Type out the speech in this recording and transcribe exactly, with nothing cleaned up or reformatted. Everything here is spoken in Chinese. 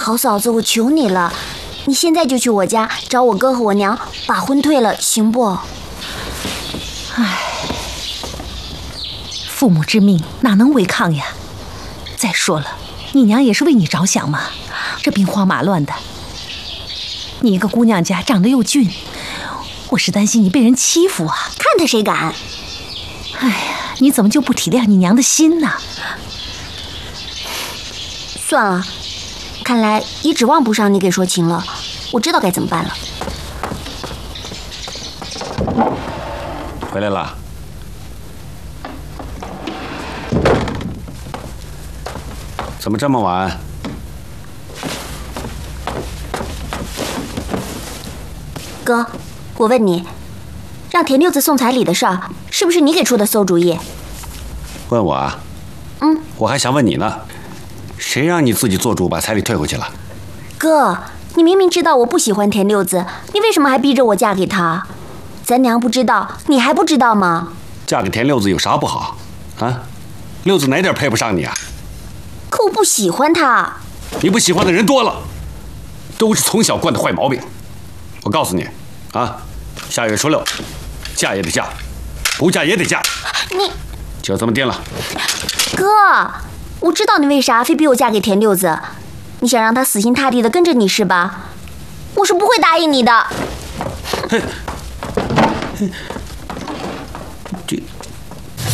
好嫂子，我求你了，你现在就去我家找我哥和我娘，把婚退了，行不？ 唉，父母之命哪能违抗呀？再说了，你娘也是为你着想嘛，这兵荒马乱的，你一个姑娘家长得又俊，我是担心你被人欺负啊。 看他谁敢！ 哎呀，你怎么就不体谅你娘的心呢？ 算了，看来也指望不上你给说情了，我知道该怎么办了。 回来了。怎么这么晚？ 哥，我问你，让田六子送彩礼的事儿，是不是你给出的馊主意？ 问我啊？ 嗯， 我还想问你呢，谁让你自己做主把彩礼退回去了？ 哥，你明明知道我不喜欢田六子，你为什么还逼着我嫁给他？咱娘不知道，你还不知道吗？ 嫁给田六子有啥不好？啊，六子哪点配不上你啊？ 可我不喜欢他。 你不喜欢的人多了，都是从小惯的坏毛病。我告诉你，啊，下月初六，嫁也得嫁，不嫁也得嫁。 你就这么定了。 哥，我知道你为啥非逼我嫁给田六子，你想让他死心塌地的跟着你是吧？我是不会答应你的。 嘿。